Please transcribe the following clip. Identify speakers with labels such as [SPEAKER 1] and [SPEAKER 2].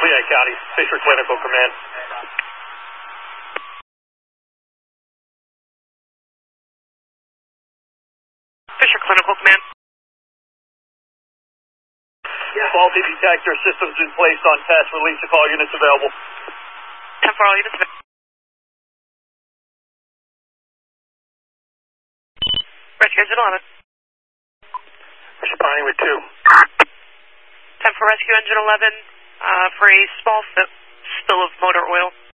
[SPEAKER 1] Lehigh County, Fisher Clinical Command.
[SPEAKER 2] Fisher Clinical Command.
[SPEAKER 1] Faulty detector systems in place on test. Release if all units available.
[SPEAKER 2] 10 for all units available. Rescue Engine 11.
[SPEAKER 1] Responding with 2.
[SPEAKER 2] 10 for Rescue Engine 11 for a small spill of motor oil.